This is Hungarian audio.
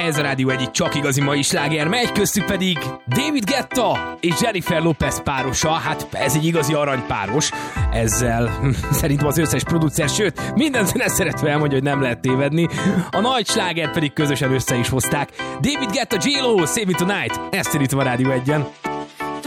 Ez a Rádió egyik csak igazi mai sláger megy, köztük pedig David Guetta és Jennifer Lopez párosa. Hát ez egy igazi aranypáros. Ezzel szerintem az összes producer, sőt, minden zene szeretve elmondja, hogy nem lehet tévedni. A nagy slágert pedig közösen össze is hozták. David Guetta, J-Lo, Save Me Tonight. Ezt indítom a Rádió 1-en.